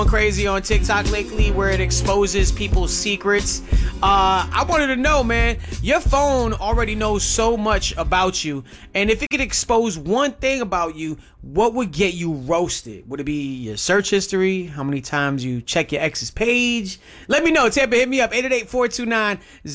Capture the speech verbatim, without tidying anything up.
Crazy on TikTok lately where it exposes people's secrets. Uh, I wanted to know, man, your phone already knows so much about you, and if it could expose one thing about you, what would get you roasted? Would it be your search history? How many times you check your ex's page? Let me know. Tampa, hit me up, eight eight eight, four two nine